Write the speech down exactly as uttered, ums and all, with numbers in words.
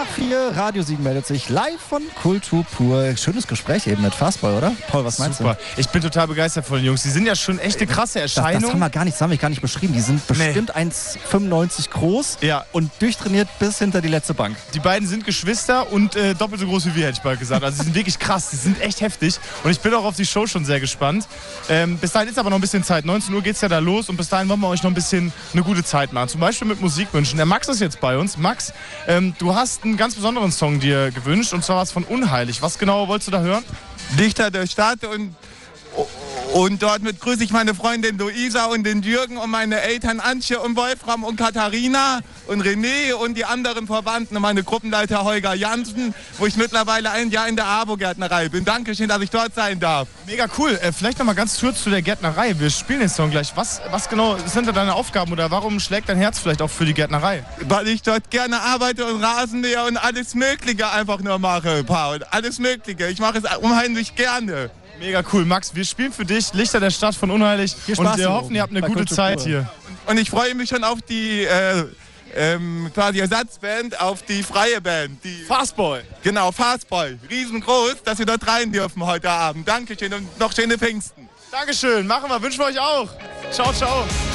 nach vier, Radio Siegen meldet sich live von Kultur pur. Schönes Gespräch eben mit Fastboy, oder? Paul, was meinst Super. du? Ich bin total begeistert von den Jungs. Die sind ja schon echte krasse Erscheinungen. Das, das haben wir gar nicht, das haben wir gar nicht beschrieben. Die sind bestimmt nee. eins Komma fünfundneunzig groß ja. und durchtrainiert bis hinter die letzte Bank. Die beiden sind Geschwister und äh, doppelt so groß wie wir, hätte ich bald gesagt. Also die sind wirklich krass, die sind echt heftig. Und ich bin auch auf die Show schon sehr gespannt. Ähm, bis dahin ist aber noch ein bisschen Zeit. neunzehn Uhr geht es ja da los und bis dahin wollen wir euch noch ein bisschen eine gute Zeit machen. Zum Beispiel mit Musikwünschen. Der Max ist jetzt bei uns. Max, ähm, du hast einen ganz besonderen Song dir gewünscht und zwar was von Unheilig. Was genau wolltest du da hören? Dichter der Stadt und, und dort mit grüße ich meine Freundin Luisa und den Jürgen und meine Eltern Antje und Wolfram und Katharina und René und die anderen Verwandten und meine Gruppenleiter Holger Jansen, wo ich mittlerweile ein Jahr in der Abo-Gärtnerei bin. Dankeschön, dass ich dort sein darf. Mega cool. Äh, vielleicht noch mal ganz kurz zu der Gärtnerei. Wir spielen den Song gleich. Was, was genau sind da deine Aufgaben oder warum schlägt dein Herz vielleicht auch für die Gärtnerei? Weil ich dort gerne arbeite und Rasenmäher und alles Mögliche einfach nur mache, Paul. Alles Mögliche. Ich mache es unheimlich gerne. Mega cool. Max, wir spielen für dich Lichter der Stadt von Unheilig und wir hoffen, ihr habt eine gute Zeit hier. Und ich freue mich schon auf die äh, ähm, quasi Ersatzband, auf die freie Band. Die Fastboy. Genau, Fastboy. Riesengroß, dass wir dort rein dürfen heute Abend. Dankeschön und noch schöne Pfingsten. Dankeschön. Machen wir. Wünschen wir euch auch. Ciao, ciao.